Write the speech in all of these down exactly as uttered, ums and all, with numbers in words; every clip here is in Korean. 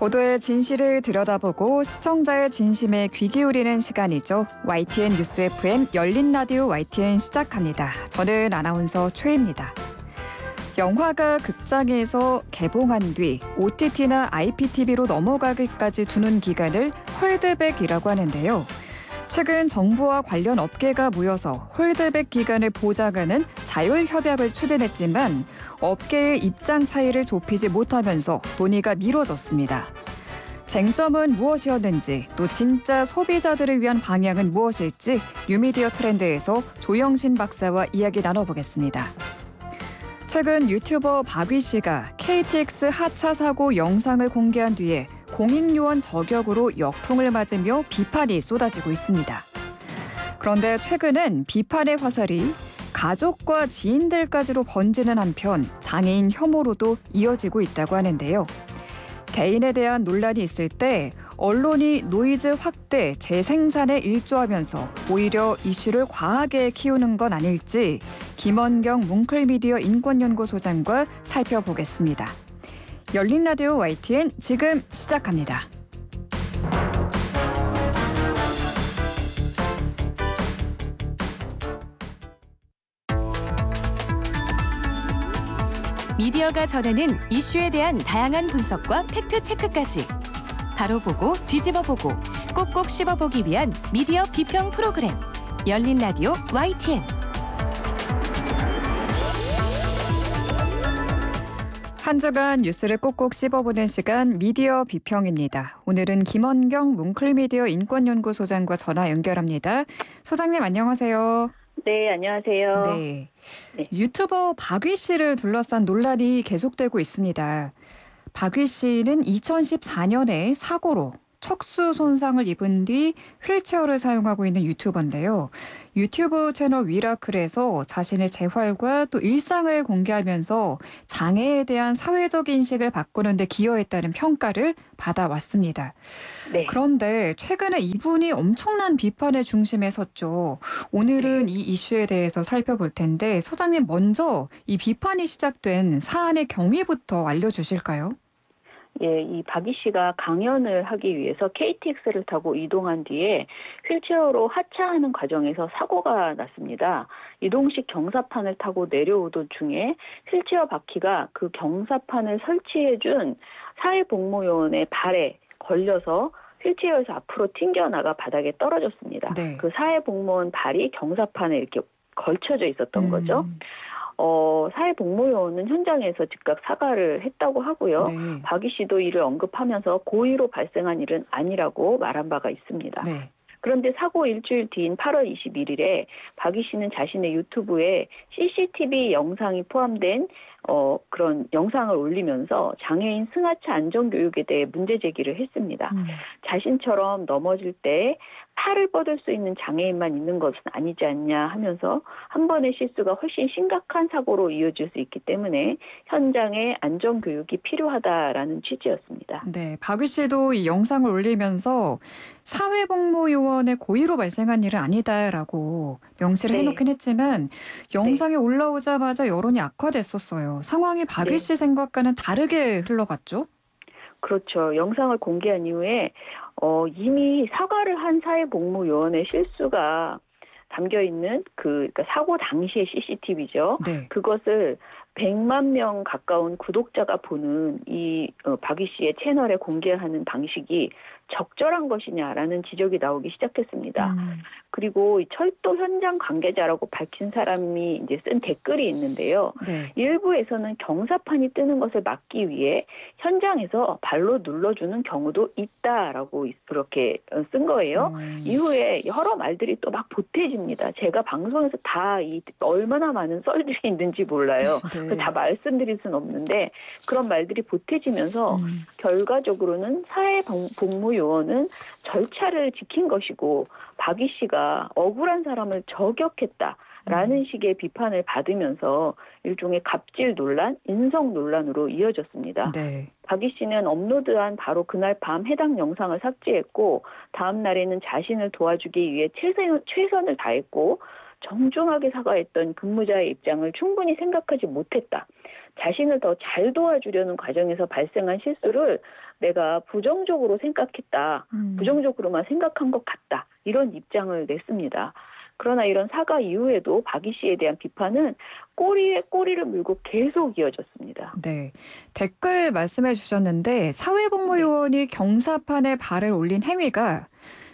보도의 진실을 들여다보고 시청자의 진심에 귀 기울이는 시간이죠. 와이티엔 뉴스 에프엠 열린 라디오 와이티엔 시작합니다. 저는 아나운서 최입니다. 영화가 극장에서 개봉한 뒤 오티티나 아이피티비로 넘어가기까지 두는 기간을 홀드백이라고 하는데요. 최근 정부와 관련 업계가 모여서 홀드백 기간을 보장하는 자율협약을 추진했지만 업계의 입장 차이를 좁히지 못하면서 논의가 미뤄졌습니다. 쟁점은 무엇이었는지, 또 진짜 소비자들을 위한 방향은 무엇일지 뉴미디어 트렌드에서 조영신 박사와 이야기 나눠보겠습니다. 최근 유튜버 박위 씨가 케이티엑스 하차 사고 영상을 공개한 뒤에 공익요원 저격으로 역풍을 맞으며 비판이 쏟아지고 있습니다. 그런데 최근은 비판의 화살이 가족과 지인들까지로 번지는 한편 장애인 혐오로도 이어지고 있다고 하는데요. 개인에 대한 논란이 있을 때 언론이 노이즈 확대, 재생산에 일조하면서 오히려 이슈를 과하게 키우는 건 아닐지 김원경 뭉클미디어 인권연구소장과 살펴보겠습니다. 열린 라디오 와이티엔 지금 시작합니다. 미디어가 전하는 이슈에 대한 다양한 분석과 팩트체크까지 바로 보고 뒤집어보고 꼭꼭 씹어보기 위한 미디어 비평 프로그램 열린 라디오 와이티엔. 한 주간 뉴스를 꼭꼭 씹어보는 시간 미디어 비평입니다. 오늘은 김원경 뭉클미디어 인권연구소장과 전화 연결합니다. 소장님 안녕하세요. 네, 안녕하세요. 네. 네. 유튜버 박위 씨를 둘러싼 논란이 계속되고 있습니다. 박위 씨는 이천십사 년에 사고로 척수 손상을 입은 뒤 휠체어를 사용하고 있는 유튜버인데요. 유튜브 채널 위라클에서 자신의 재활과 또 일상을 공개하면서 장애에 대한 사회적 인식을 바꾸는 데 기여했다는 평가를 받아왔습니다. 네. 그런데 최근에 이분이 엄청난 비판의 중심에 섰죠. 오늘은 네. 이 이슈에 대해서 살펴볼 텐데 소장님 먼저 이 비판이 시작된 사안의 경위부터 알려주실까요? 예, 이 박위 씨가 강연을 하기 위해서 케이티엑스를 타고 이동한 뒤에 휠체어로 하차하는 과정에서 사고가 났습니다. 이동식 경사판을 타고 내려오던 중에 휠체어 바퀴가 그 경사판을 설치해준 사회복무요원의 발에 걸려서 휠체어에서 앞으로 튕겨나가 바닥에 떨어졌습니다. 네. 그 사회복무원 발이 경사판에 이렇게 걸쳐져 있었던 음. 거죠. 어, 사회복무요원은 현장에서 즉각 사과를 했다고 하고요. 네. 박위 씨도 이를 언급하면서 고의로 발생한 일은 아니라고 말한 바가 있습니다. 네. 그런데 사고 일주일 뒤인 팔월 이십일일에 박위 씨는 자신의 유튜브에 씨씨티비 영상이 포함된 어, 그런 영상을 올리면서 장애인 승하차 안전교육에 대해 문제 제기를 했습니다. 음. 자신처럼 넘어질 때 팔을 뻗을 수 있는 장애인만 있는 것은 아니지 않냐 하면서 한 번의 실수가 훨씬 심각한 사고로 이어질 수 있기 때문에 현장에 안전교육이 필요하다라는 취지였습니다. 네, 박위 씨도 이 영상을 올리면서 사회복무요원의 고의로 발생한 일은 아니다라고 명시를 네. 해놓긴 했지만 영상이 네. 올라오자마자 여론이 악화됐었어요. 상황이 박위 씨 네. 생각과는 다르게 흘러갔죠? 그렇죠. 영상을 공개한 이후에 어, 이미 사과를 한 사회복무요원의 실수가 담겨있는 그 그러니까 사고 당시의 씨씨티비죠. 네. 그것을 백만 명 가까운 구독자가 보는 이 어, 박위 씨의 채널에 공개하는 방식이 적절한 것이냐라는 지적이 나오기 시작했습니다. 음. 그리고 이 철도 현장 관계자라고 밝힌 사람이 이제 쓴 댓글이 있는데요. 네. 일부에서는 경사판이 뜨는 것을 막기 위해 현장에서 발로 눌러주는 경우도 있다라고 이렇게 쓴 거예요. 음. 이후에 여러 말들이 또 막 보태집니다. 제가 방송에서 다 이 얼마나 많은 썰들이 있는지 몰라요. 네. 다 말씀드릴 수는 없는데 그런 말들이 보태지면서 음. 결과적으로는 사회복무요원은 절차를 지킨 것이고 박위 씨가 억울한 사람을 저격했다라는 음. 식의 비판을 받으면서 일종의 갑질 논란, 인성 논란으로 이어졌습니다. 네. 박위 씨는 업로드한 바로 그날 밤 해당 영상을 삭제했고 다음 날에는 자신을 도와주기 위해 최선, 최선을 다했고 정중하게 사과했던 근무자의 입장을 충분히 생각하지 못했다. 자신을 더 잘 도와주려는 과정에서 발생한 실수를 내가 부정적으로 생각했다. 음. 부정적으로만 생각한 것 같다. 이런 입장을 냈습니다. 그러나 이런 사과 이후에도 박희 씨에 대한 비판은 꼬리에 꼬리를 물고 계속 이어졌습니다. 네, 댓글 말씀해 주셨는데 사회복무요원이 경사판에 발을 올린 행위가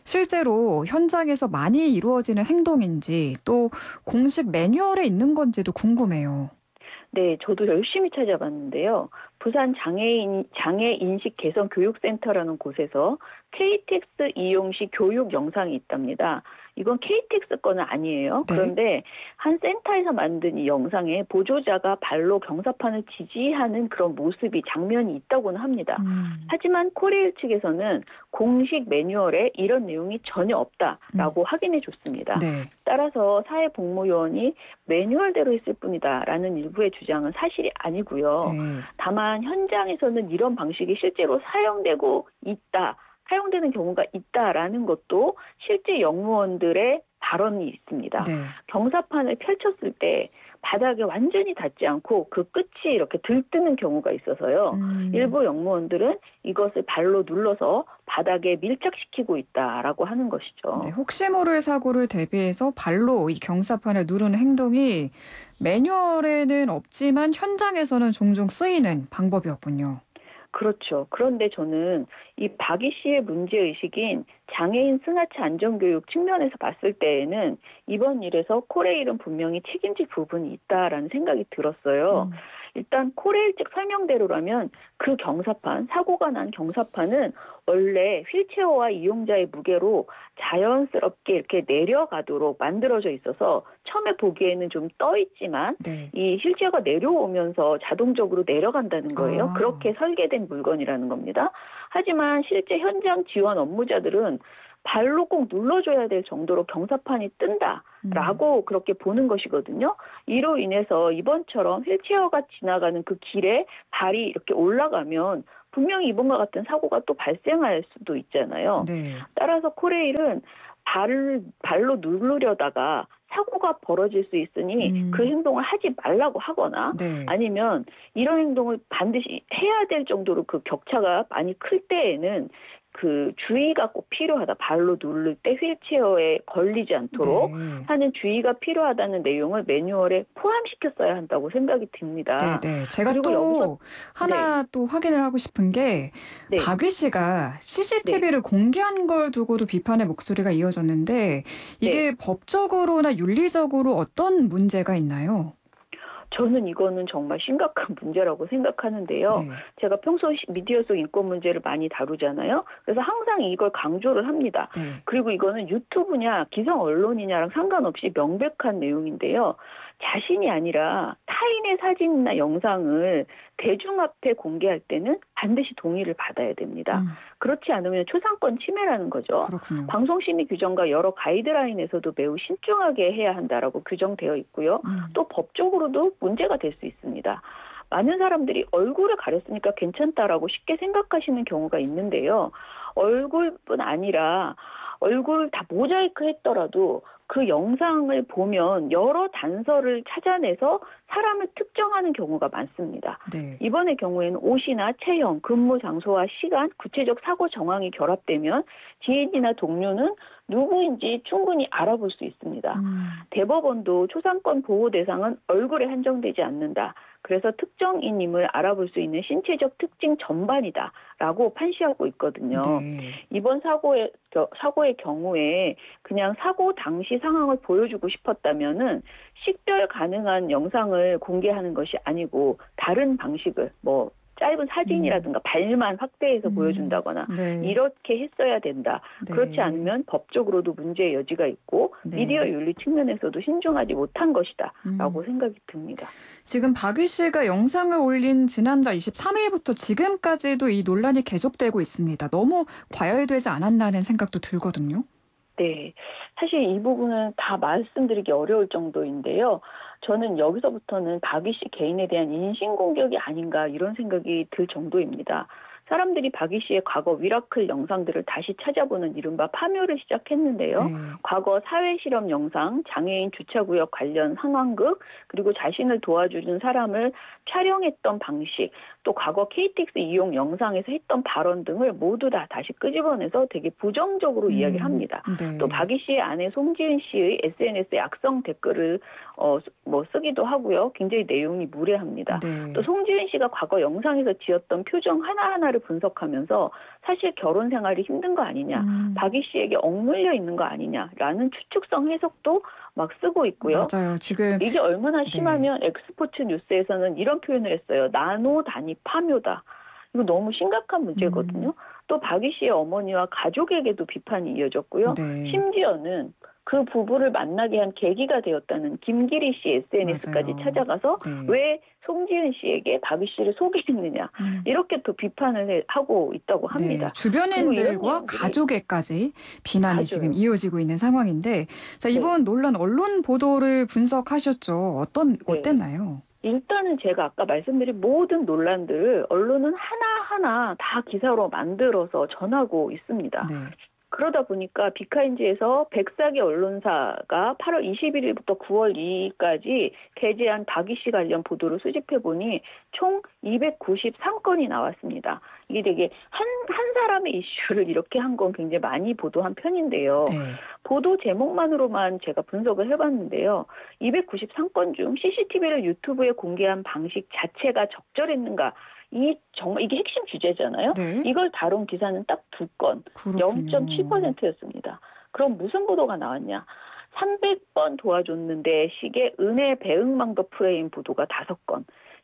실제로 현장에서 많이 이루어지는 행동인지 또 공식 매뉴얼에 있는 건지도 궁금해요. 네, 저도 열심히 찾아봤는데요. 부산 장애인, 장애인식 개선 교육센터라는 곳에서 케이티엑스 이용 시 교육 영상이 있답니다. 이건 케이티엑스 거는 아니에요. 네. 그런데 한 센터에서 만든 이 영상에 보조자가 발로 경사판을 지지하는 그런 모습이 장면이 있다고는 합니다. 음. 하지만 코레일 측에서는 공식 매뉴얼에 이런 내용이 전혀 없다라고 음. 확인해 줬습니다. 네. 따라서 사회복무요원이 매뉴얼대로 했을 뿐이다라는 일부의 주장은 사실이 아니고요. 네. 다만 현장에서는 이런 방식이 실제로 사용되고 있다. 사용되는 경우가 있다라는 것도 실제 영무원들의 발언이 있습니다. 네. 경사판을 펼쳤을 때 바닥에 완전히 닿지 않고 그 끝이 이렇게 들뜨는 경우가 있어서요. 음. 일부 영무원들은 이것을 발로 눌러서 바닥에 밀착시키고 있다라고 하는 것이죠. 네, 혹시 모를 사고를 대비해서 발로 이 경사판을 누르는 행동이 매뉴얼에는 없지만 현장에서는 종종 쓰이는 방법이었군요. 그렇죠. 그런데 저는 이 박희 씨의 문제의식인 장애인 승하차 안전교육 측면에서 봤을 때에는 이번 일에서 코레일은 분명히 책임질 부분이 있다라는 생각이 들었어요. 음. 일단 코레일 측 설명대로라면 그 경사판, 사고가 난 경사판은 원래 휠체어와 이용자의 무게로 자연스럽게 이렇게 내려가도록 만들어져 있어서 처음에 보기에는 좀 떠 있지만 네. 이 휠체어가 내려오면서 자동적으로 내려간다는 거예요. 아. 그렇게 설계된 물건이라는 겁니다. 하지만 실제 현장 지원 업무자들은 발로 꼭 눌러줘야 될 정도로 경사판이 뜬다라고 음. 그렇게 보는 것이거든요. 이로 인해서 이번처럼 휠체어가 지나가는 그 길에 발이 이렇게 올라가면 분명히 이번과 같은 사고가 또 발생할 수도 있잖아요. 네. 따라서 코레일은 발을 발로 누르려다가 사고가 벌어질 수 있으니 음. 그 행동을 하지 말라고 하거나 네. 아니면 이런 행동을 반드시 해야 될 정도로 그 격차가 많이 클 때에는 그 주의가 꼭 필요하다. 발로 누를 때 휠체어에 걸리지 않도록 네. 하는 주의가 필요하다는 내용을 매뉴얼에 포함시켰어야 한다고 생각이 듭니다. 네, 네. 제가 또 여기서, 하나 네. 또 확인을 하고 싶은 게 네. 박희 씨가 씨씨티비를 네. 공개한 걸 두고도 비판의 목소리가 이어졌는데 이게 네. 법적으로나 윤리적으로 어떤 문제가 있나요? 저는 이거는 정말 심각한 문제라고 생각하는데요. 네. 제가 평소 미디어 속 인권 문제를 많이 다루잖아요. 그래서 항상 이걸 강조를 합니다. 네. 그리고 이거는 유튜브냐 기성 언론이냐랑 상관없이 명백한 내용인데요. 자신이 아니라 타인의 사진이나 영상을 대중 앞에 공개할 때는 반드시 동의를 받아야 됩니다. 음. 그렇지 않으면 초상권 침해라는 거죠. 그렇군요. 방송심의 규정과 여러 가이드라인에서도 매우 신중하게 해야 한다라고 규정되어 있고요. 음. 또 법적으로도 문제가 될 수 있습니다. 많은 사람들이 얼굴을 가렸으니까 괜찮다라고 쉽게 생각하시는 경우가 있는데요. 얼굴뿐 아니라 얼굴 다 모자이크 했더라도 그 영상을 보면 여러 단서를 찾아내서 사람을 특정하는 경우가 많습니다. 네. 이번의 경우에는 옷이나 체형, 근무 장소와 시간, 구체적 사고 정황이 결합되면 지인이나 동료는 누구인지 충분히 알아볼 수 있습니다. 음. 대법원도 초상권 보호 대상은 얼굴에 한정되지 않는다. 그래서 특정인임을 알아볼 수 있는 신체적 특징 전반이다라고 판시하고 있거든요. 네. 이번 사고의 사고의 경우에 그냥 사고 당시 상황을 보여주고 싶었다면은 식별 가능한 영상을 공개하는 것이 아니고 다른 방식을 뭐 짧은 사진이라든가 음. 발만 확대해서 음. 보여준다거나 네. 이렇게 했어야 된다. 네. 그렇지 않으면 법적으로도 문제의 여지가 있고 네. 미디어 윤리 측면에서도 신중하지 못한 것이다 라고 음. 생각이 듭니다. 지금 박희 씨가 영상을 올린 지난달 이십삼 일부터 지금까지도 이 논란이 계속되고 있습니다. 너무 과열되지 않았나는 생각도 들거든요. 네. 사실 이 부분은 다 말씀드리기 어려울 정도인데요. 저는 여기서부터는 박희 씨 개인에 대한 인신공격이 아닌가 이런 생각이 들 정도입니다. 사람들이 박이 씨의 과거 미라클 영상들을 다시 찾아보는 이른바 파묘를 시작했는데요. 네. 과거 사회실험 영상, 장애인 주차구역 관련 상황극, 그리고 자신을 도와주는 사람을 촬영했던 방식, 또 과거 케이티엑스 이용 영상에서 했던 발언 등을 모두 다 다시 끄집어내서 되게 부정적으로 음, 이야기를 합니다. 네. 또 박이 씨의 아내 송지은 씨의 에스엔에스에 악성 댓글을 어, 뭐 쓰기도 하고요. 굉장히 내용이 무례합니다. 네. 또 송지은 씨가 과거 영상에서 지었던 표정 하나하나를 분석하면서 사실 결혼 생활이 힘든 거 아니냐, 음. 박이 씨에게 억눌려 있는 거 아니냐라는 추측성 해석도 막 쓰고 있고요. 맞아요. 지금 이게 얼마나 심하면 네. 엑스포츠 뉴스에서는 이런 표현을 했어요. 나노 단위 파묘다. 이거 너무 심각한 문제거든요. 음. 또 박이 씨의 어머니와 가족에게도 비판이 이어졌고요. 네. 심지어는 그 부부를 만나게 한 계기가 되었다는 김기리 씨 에스엔에스까지 맞아요. 찾아가서 네. 왜 송지은 씨에게 박이 씨를 소개했느냐 음. 이렇게 또 비판을 하고 있다고 합니다. 네. 주변인들과 가족에까지 비난이 맞아요. 지금 이어지고 있는 상황인데 자, 이번 네. 논란 언론 보도를 분석하셨죠. 어떤 네. 어땠나요? 일단은 제가 아까 말씀드린 모든 논란들을 언론은 하나하나 다 기사로 만들어서 전하고 있습니다. 네. 그러다 보니까 비카인지에서 백사기 언론사가 팔월 이십일일부터 구월 이일까지 게재한 박이 씨 관련 보도를 수집해보니 총 이백구십삼 건이 나왔습니다. 이게 되게 한, 한 사람의 이슈를 이렇게 한 건 굉장히 많이 보도한 편인데요. 네. 보도 제목만으로만 제가 분석을 해봤는데요. 이백구십삼 건 중 씨씨티비를 유튜브에 공개한 방식 자체가 적절했는가? 이 정말 이게 핵심 주제잖아요. 네. 이걸 다룬 기사는 딱 두 건, 영 점 칠 퍼센트였습니다. 그럼 무슨 보도가 나왔냐? 삼백 번 도와줬는데 식의 은혜 배응망덕 프레임 보도가 다섯 건,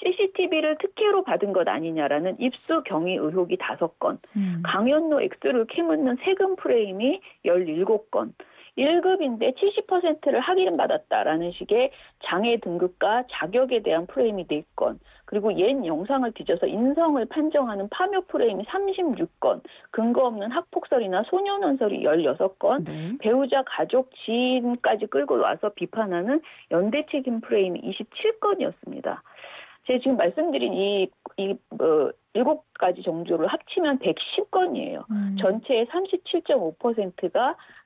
씨씨티비를 특혜로 받은 것 아니냐라는 입수 경위 의혹이 다섯 건, 음. 강연로 액수를 캐묻는 세금 프레임이 열일곱 건, 일 급인데 칠십 퍼센트를 할인받았다라는 식의 장애 등급과 자격에 대한 프레임이 네 건, 그리고 옛 영상을 뒤져서 인성을 판정하는 파묘 프레임이 삼십육 건, 근거 없는 학폭설이나 소년원설이 열여섯 건, 네. 배우자, 가족, 지인까지 끌고 와서 비판하는 연대책임 프레임이 이십칠 건이었습니다. 제가 지금 말씀드린 이, 이, 어, 일곱 가지 정도를 합치면 백십 건이에요. 음. 전체의 삼십칠 점 오 퍼센트가